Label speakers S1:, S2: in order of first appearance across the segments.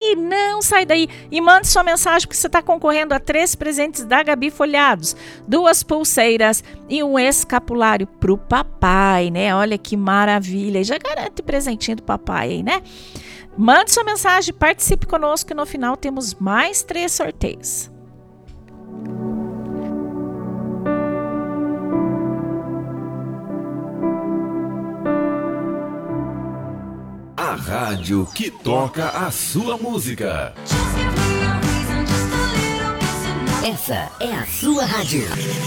S1: daí, não sai daí. E mande sua mensagem, porque você está concorrendo a 3 presentes da Gabi folheados, 2 pulseiras e um escapulário pro papai, né? Olha que maravilha. E já garante presentinho do papai aí, né? Mande sua mensagem, participe conosco, que no final temos mais 3 sorteios.
S2: A rádio que toca a sua música.
S3: Essa é a sua rádio.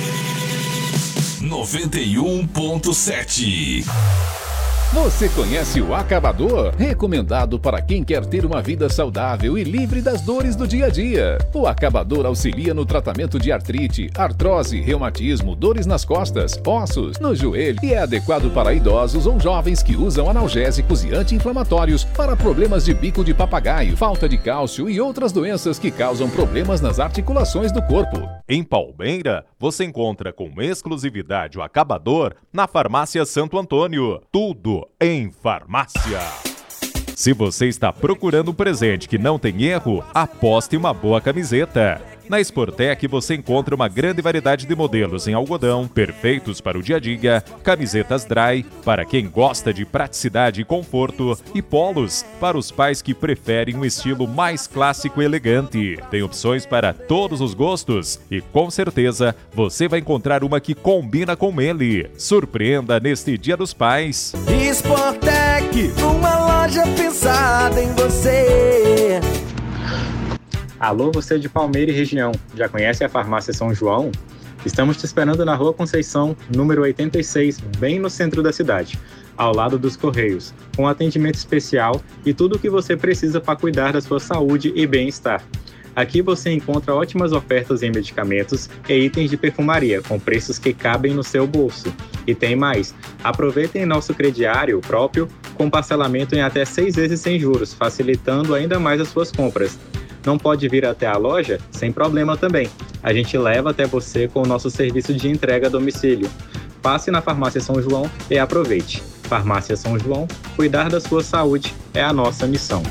S2: 91.7.
S4: Você conhece o Acabador? Recomendado para quem quer ter uma vida saudável e livre das dores do dia a dia. O Acabador auxilia no tratamento de artrite, artrose, reumatismo, dores nas costas, ossos, no joelho e é adequado para idosos ou jovens que usam analgésicos e anti-inflamatórios para problemas de bico de papagaio, falta de cálcio e outras doenças que causam problemas nas articulações do corpo.
S5: Em Palmeira, você encontra com exclusividade o Acabador na Farmácia Santo Antônio. Tudo em farmácia. Se você está procurando um presente que não tem erro, aposte em uma boa camiseta. Na Sportec você encontra uma grande variedade de modelos em algodão, perfeitos para o dia a dia, camisetas dry, para quem gosta de praticidade e conforto, e polos, para os pais que preferem um estilo mais clássico e elegante. Tem opções para todos os gostos e, com certeza, você vai encontrar uma que combina com ele. Surpreenda neste Dia dos Pais.
S6: Sportec, uma loja pensada em você.
S7: Alô, você de Palmeira e região, já conhece a Farmácia São João? Estamos te esperando na Rua Conceição, número 86, bem no centro da cidade, ao lado dos Correios, com atendimento especial e tudo o que você precisa para cuidar da sua saúde e bem-estar. Aqui você encontra ótimas ofertas em medicamentos e itens de perfumaria, com preços que cabem no seu bolso. E tem mais, aproveitem nosso crediário próprio, com parcelamento em até 6 vezes sem juros, facilitando ainda mais as suas compras. Não pode vir até a loja? Sem problema também. A gente leva até você com o nosso serviço de entrega a domicílio. Passe na Farmácia São João e aproveite. Farmácia São João, cuidar da sua saúde é a nossa missão.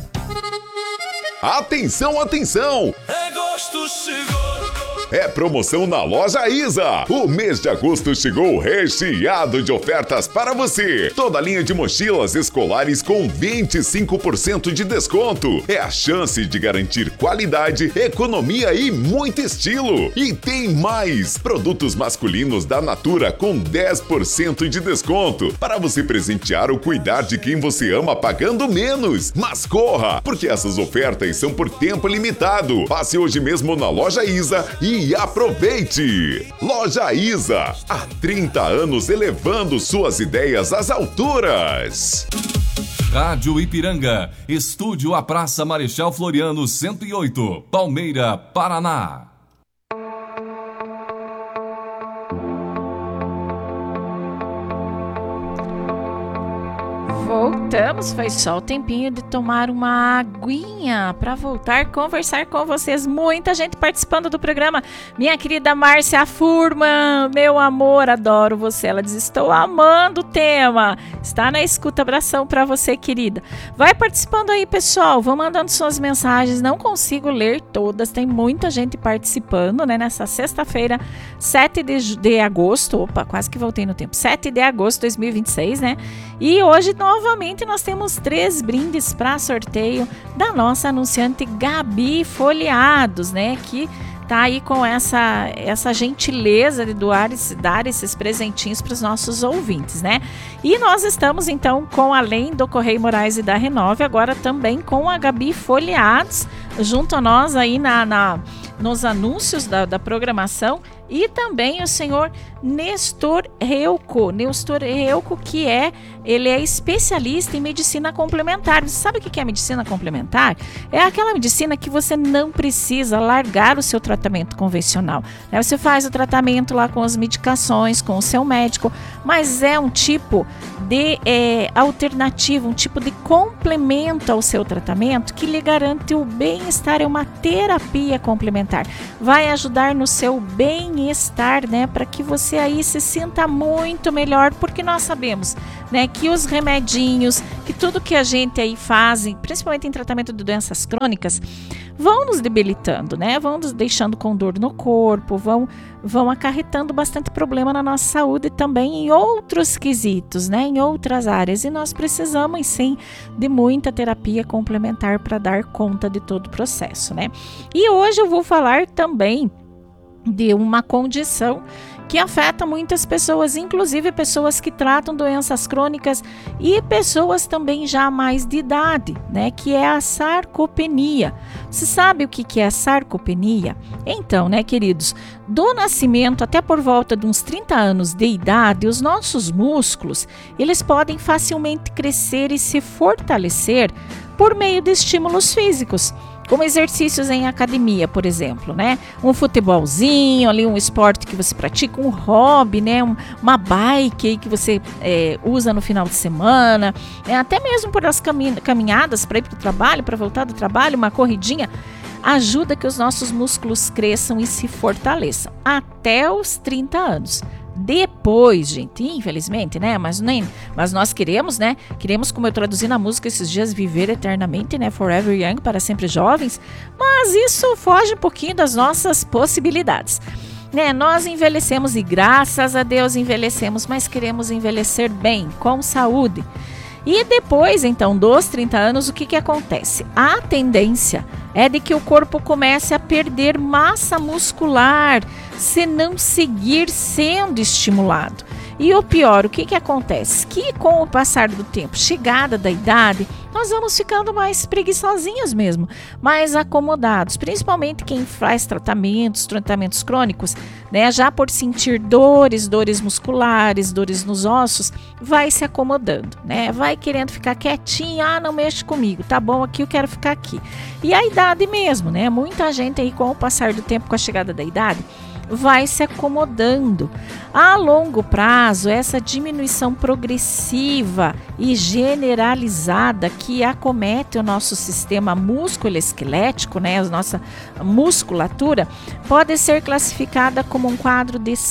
S8: Atenção, atenção!
S2: Agosto chegou.
S8: É promoção na Loja Isa. O mês de agosto chegou recheado de ofertas para você. Toda linha de mochilas escolares com 25% de desconto. É a chance de garantir qualidade, economia e muito estilo. E tem mais! Produtos masculinos da Natura com 10% de desconto. Para você presentear ou cuidar de quem você ama pagando menos. Mas corra, porque essas ofertas são por tempo limitado. Passe hoje mesmo na Loja Isa e aproveite! Loja Isa, há 30 anos elevando suas ideias às alturas.
S2: Rádio Ipiranga, estúdio à Praça Marechal Floriano 108, Palmeira, Paraná.
S1: Voltamos, foi só o tempinho de tomar uma aguinha para voltar a conversar com vocês. Muita gente participando do programa. Minha querida Márcia Furman, meu amor, adoro você. Ela diz, estou amando o tema. Está na escuta, abração para você, querida. Vai participando aí, pessoal. Vão mandando suas mensagens. Não consigo ler todas, tem muita gente participando, né? Nessa sexta-feira, 7 de agosto. Opa, quase que voltei no tempo. 7 de agosto de 2026, né? E hoje, novamente, nós temos 3 brindes para sorteio da nossa anunciante Gabi Folheados, né? Que tá aí com essa gentileza de dar esses presentinhos para os nossos ouvintes, né? E nós estamos, então, com, além do Correio Moraes e da Renove, agora também com a Gabi Folheados, junto a nós aí nos anúncios da programação, e também o senhor Nestor Reuco, que ele é especialista em medicina complementar. Você sabe o que é medicina complementar? É aquela medicina que você não precisa largar o seu tratamento convencional, né? Você faz o tratamento lá com as medicações, com o seu médico, mas é um tipo de alternativa, um tipo de complemento ao seu tratamento que lhe garante o bem-estar. É uma terapia complementar, vai ajudar no seu bem bem-estar, né? Para que você aí se sinta muito melhor, porque nós sabemos, né, que os remedinhos, que tudo que a gente aí faz, principalmente em tratamento de doenças crônicas, vão nos debilitando, né? Vão nos deixando com dor no corpo, vão acarretando bastante problema na nossa saúde e também em outros quesitos, né? Em outras áreas. E nós precisamos, sim, de muita terapia complementar para dar conta de todo o processo, né? E hoje eu vou falar também de uma condição que afeta muitas pessoas, inclusive pessoas que tratam doenças crônicas e pessoas também já mais de idade, né, que é a sarcopenia. Você sabe o que é a sarcopenia? Então, né, queridos, do nascimento até por volta de uns 30 anos de idade, os nossos músculos, eles podem facilmente crescer e se fortalecer por meio de estímulos físicos, como exercícios em academia, por exemplo, né? Um futebolzinho, ali um esporte que você pratica, um hobby, né? Uma bike aí que você usa no final de semana, até mesmo por as caminhadas para ir para o trabalho, para voltar do trabalho, uma corridinha, ajuda que os nossos músculos cresçam e se fortaleçam até os 30 anos. Depois, gente, infelizmente, né, mas nós queremos, né, como eu traduzi na música esses dias, viver eternamente, né, forever young, para sempre jovens, mas isso foge um pouquinho das nossas possibilidades, né, nós envelhecemos e graças a Deus envelhecemos, mas queremos envelhecer bem, com saúde. E depois, então, dos 30 anos, o que acontece? A tendência é de que o corpo comece a perder massa muscular se não seguir sendo estimulado. E o pior, o que acontece? Que com o passar do tempo, chegada da idade, nós vamos ficando mais preguiçosinhos mesmo, mais acomodados, principalmente quem faz tratamentos crônicos, né? Já por sentir dores musculares, dores nos ossos, vai se acomodando, né? Vai querendo ficar quietinho, não mexe comigo, tá bom aqui, eu quero ficar aqui. E a idade mesmo, né? Muita gente aí com o passar do tempo, com a chegada da idade, vai se acomodando. A longo prazo, essa diminuição progressiva e generalizada que acomete o nosso sistema músculo-esquelético, né, a nossa musculatura, pode ser classificada como um quadro de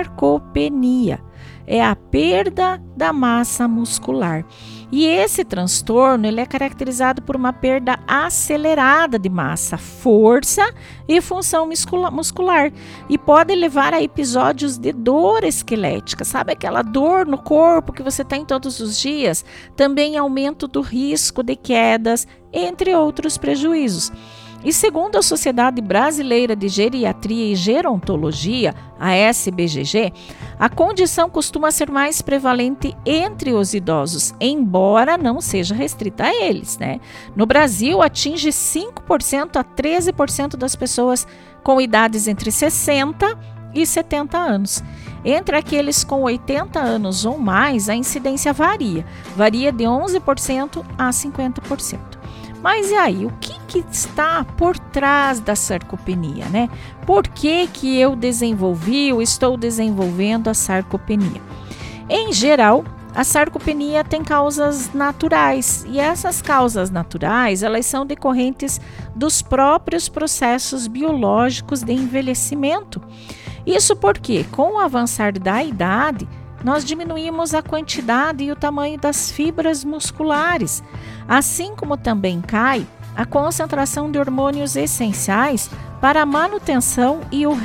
S1: sarcopenia. É a perda da massa muscular. E esse transtorno ele é caracterizado por uma perda acelerada de massa, força e função muscular. E pode levar a episódios de dor esquelética. Sabe aquela dor no corpo que você tem todos os dias? Também aumento do risco de quedas, entre outros prejuízos. E segundo a Sociedade Brasileira de Geriatria e Gerontologia, a SBGG, a condição costuma ser mais prevalente entre os idosos, embora não seja restrita a eles, né? No Brasil, atinge 5% a 13% das pessoas com idades entre 60 e 70 anos. Entre aqueles com 80 anos ou mais, a incidência varia de 11% a 50%. Mas e aí, o que está por trás da sarcopenia, né? Por que eu desenvolvi ou estou desenvolvendo a sarcopenia? Em geral, a sarcopenia tem causas naturais e essas causas naturais, elas são decorrentes dos próprios processos biológicos de envelhecimento. Isso porque, com o avançar da idade, nós diminuímos a quantidade e o tamanho das fibras musculares, assim como também cai a concentração de hormônios essenciais para a manutenção e o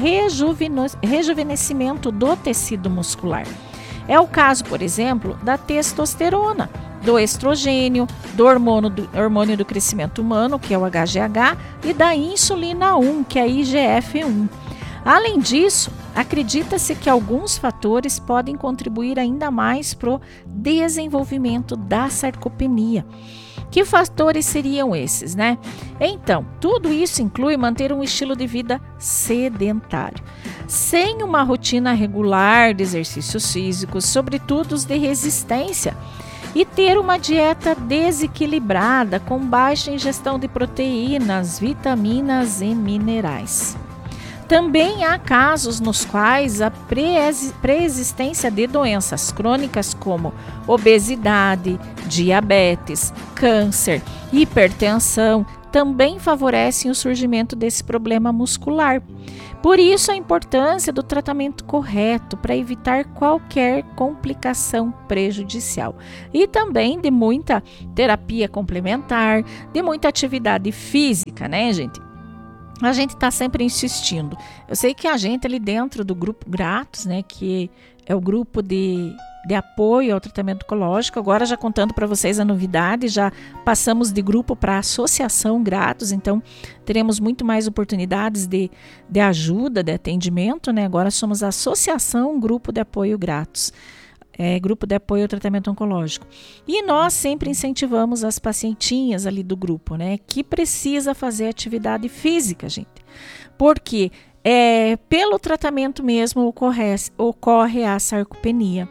S1: rejuvenescimento do tecido muscular. É o caso, por exemplo, da testosterona, do estrogênio, do hormônio do crescimento humano, que é o HGH, e da insulina 1, que é a IGF-1. Além disso, acredita-se que alguns fatores podem contribuir ainda mais para o desenvolvimento da sarcopenia. Que fatores seriam esses, né? Então, tudo isso inclui manter um estilo de vida sedentário, sem uma rotina regular de exercícios físicos, sobretudo os de resistência, e ter uma dieta desequilibrada, com baixa ingestão de proteínas, vitaminas e minerais. Também há casos nos quais a pré-existência de doenças crônicas como obesidade, diabetes, câncer, hipertensão também favorecem o surgimento desse problema muscular. Por isso, a importância do tratamento correto para evitar qualquer complicação prejudicial. E também de muita terapia complementar, de muita atividade física, né, gente? A gente está sempre insistindo. Eu sei que a gente ali dentro do grupo Gratos, né, que é o grupo de apoio ao tratamento oncológico, agora já contando para vocês a novidade, já passamos de grupo para associação Gratos, então teremos muito mais oportunidades de ajuda, de atendimento, né? Agora somos a associação Grupo de Apoio Gratos. Grupo de apoio ao tratamento oncológico. E nós sempre incentivamos as pacientinhas ali do grupo, né, que precisa fazer atividade física, gente. Porque pelo tratamento mesmo ocorre a sarcopenia,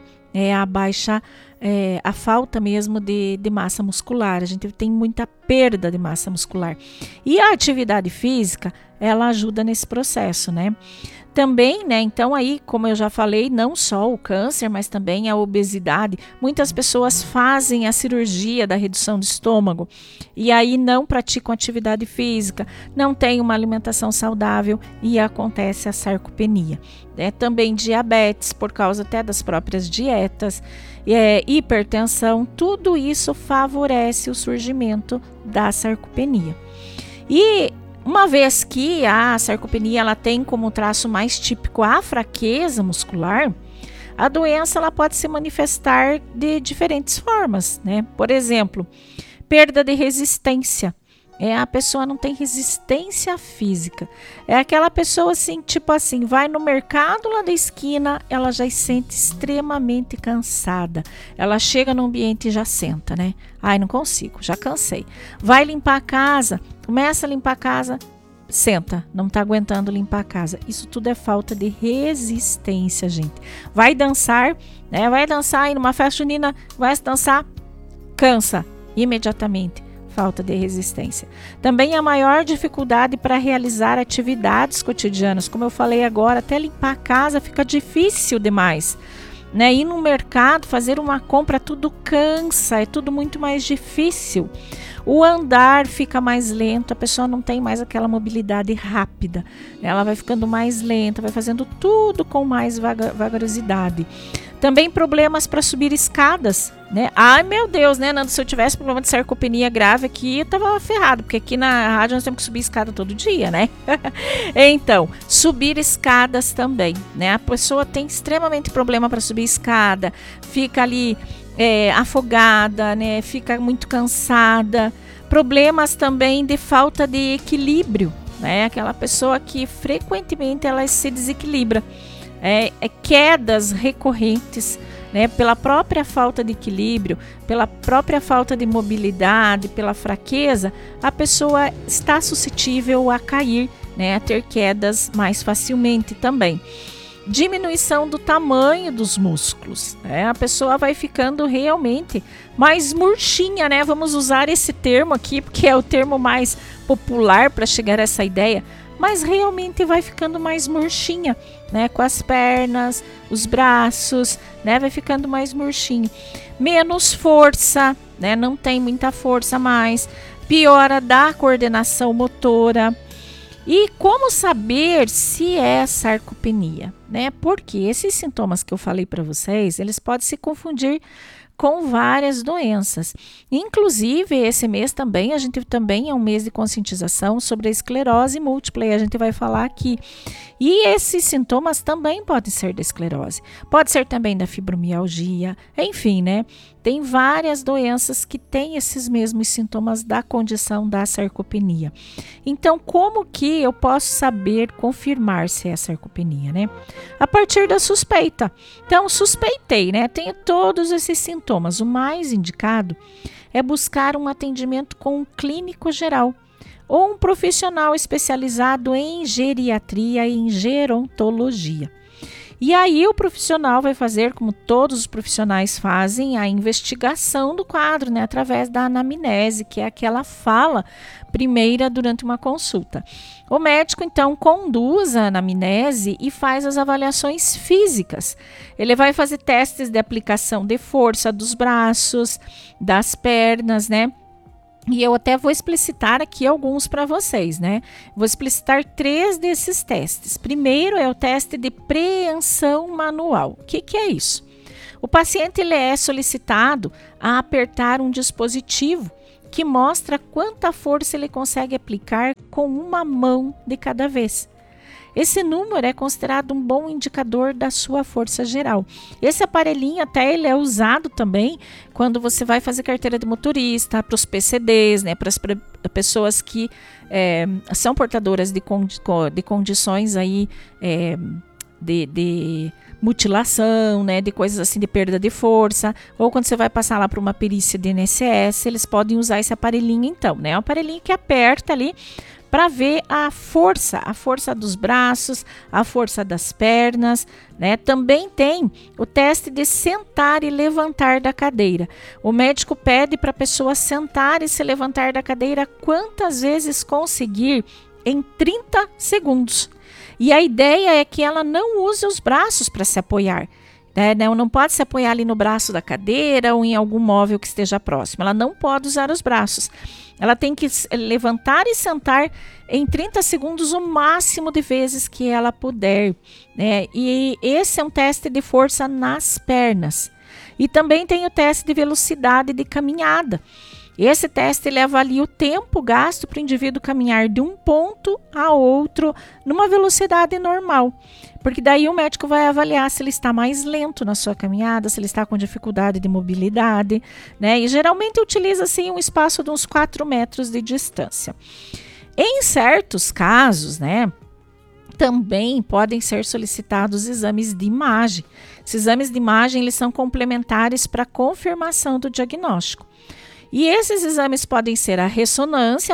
S1: a falta mesmo de massa muscular. A gente tem muita perda de massa muscular. E a atividade física, ela ajuda nesse processo, né? Também, né, então aí, como eu já falei, não só o câncer, mas também a obesidade. Muitas pessoas fazem a cirurgia da redução do estômago e aí não praticam atividade física, não têm uma alimentação saudável e acontece a sarcopenia. Também diabetes, por causa até das próprias dietas, hipertensão, tudo isso favorece o surgimento da sarcopenia. E uma vez que a sarcopenia ela tem como traço mais típico a fraqueza muscular, a doença ela pode se manifestar de diferentes formas, né? Por exemplo, perda de resistência. A pessoa não tem resistência física. É aquela pessoa assim, tipo assim, vai no mercado lá da esquina, ela já se sente extremamente cansada. Ela chega no ambiente e já senta, né? Ai, não consigo, já cansei. Vai limpar a casa, começa a limpar a casa, senta, não tá aguentando limpar a casa. Isso tudo é falta de resistência, gente. Vai dançar, né? Vai dançar aí numa festa junina, vai dançar, cansa imediatamente. Falta de resistência. Também a maior dificuldade para realizar atividades cotidianas. Como eu falei agora, até limpar a casa fica difícil demais. Né? Ir no mercado, fazer uma compra, tudo cansa, é tudo muito mais difícil. O andar fica mais lento, a pessoa não tem mais aquela mobilidade rápida. Ela vai ficando mais lenta, vai fazendo tudo com mais vagarosidade. Também problemas para subir escadas, né? Ai, meu Deus, né, Nando? Se eu tivesse problema de sarcopenia grave aqui, eu tava ferrado, porque aqui na rádio nós temos que subir escada todo dia, né? Então, subir escadas também, né? A pessoa tem extremamente problema para subir escada, fica ali afogada, né? Fica muito cansada. Problemas também de falta de equilíbrio, né? Aquela pessoa que frequentemente ela se desequilibra. Quedas recorrentes, né, pela própria falta de equilíbrio, pela própria falta de mobilidade, pela fraqueza, a pessoa está suscetível a cair, né, a ter quedas mais facilmente também. Diminuição do tamanho dos músculos, né? A pessoa vai ficando realmente mais murchinha, né? Vamos usar esse termo aqui, porque é o termo mais popular para chegar a essa ideia. Mas realmente vai ficando mais murchinha, né? Com as pernas, os braços, né? Vai ficando mais murchinho. Menos força, né? Não tem muita força mais. Piora da coordenação motora. E como saber se é sarcopenia, né? Porque esses sintomas que eu falei para vocês, eles podem se confundir com várias doenças. Inclusive, esse mês também, a gente também é um mês de conscientização sobre a esclerose múltipla, e a gente vai falar aqui. E esses sintomas também podem ser da esclerose. Pode ser também da fibromialgia, enfim, né? Tem várias doenças que têm esses mesmos sintomas da condição da sarcopenia. Então, como que eu posso saber, confirmar se é sarcopenia, né? A partir da suspeita. Então, suspeitei, né? Tenho todos esses sintomas. O mais indicado é buscar um atendimento com um clínico geral ou um profissional especializado em geriatria e em gerontologia. E aí o profissional vai fazer, como todos os profissionais fazem, a investigação do quadro, né, através da anamnese, que é aquela fala primeira durante uma consulta. O médico, então, conduz a anamnese e faz as avaliações físicas. Ele vai fazer testes de aplicação de força dos braços, das pernas, né? E eu até vou explicitar aqui alguns para vocês, né? Vou explicitar 3 desses testes. Primeiro é o teste de preensão manual. O que é isso? O paciente ele é solicitado a apertar um dispositivo que mostra quanta força ele consegue aplicar com uma mão de cada vez. Esse número é considerado um bom indicador da sua força geral. Esse aparelhinho até ele é usado também quando você vai fazer carteira de motorista, para os PCDs, né, para as pessoas que são portadoras de condições aí, de mutilação, né, de coisas assim, de perda de força, ou quando você vai passar lá para uma perícia de INSS, eles podem usar esse aparelhinho então, né, é um aparelhinho que aperta ali para ver a força dos braços, a força das pernas, né? Também tem o teste de sentar e levantar da cadeira. O médico pede para a pessoa sentar e se levantar da cadeira quantas vezes conseguir em 30 segundos. E a ideia é que ela não use os braços para se apoiar. Não pode se apoiar ali no braço da cadeira ou em algum móvel que esteja próximo. Ela não pode usar os braços. Ela tem que levantar e sentar em 30 segundos o máximo de vezes que ela puder, né? E esse é um teste de força nas pernas. E também tem o teste de velocidade de caminhada. Esse teste ele avalia o tempo gasto para o indivíduo caminhar de um ponto a outro numa velocidade normal. Porque daí o médico vai avaliar se ele está mais lento na sua caminhada, se ele está com dificuldade de mobilidade, né? E geralmente utiliza assim um espaço de uns 4 metros de distância. Em certos casos, né, também podem ser solicitados exames de imagem. Esses exames de imagem eles são complementares para a confirmação do diagnóstico. E esses exames podem ser a ressonância